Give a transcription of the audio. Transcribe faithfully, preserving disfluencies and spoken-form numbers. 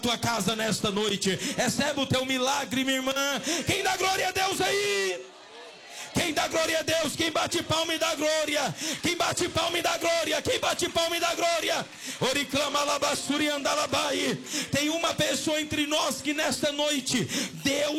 tua casa nesta noite. Recebe o teu milagre, minha irmã. Quem dá glória a Deus aí? Quem dá glória a Deus? Quem bate palma e dá glória? Quem bate palma e dá glória? Quem bate palma e dá glória? Oriclama labassuri andalabai. Tem uma pessoa entre nós que nesta noite Deus